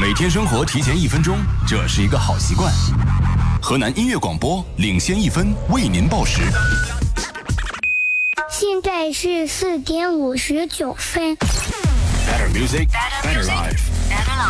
每天生活提前1分钟，这是一个好习惯。河南音乐广播领先1分，为您报时。 现在是4点59分。 Better music, better life.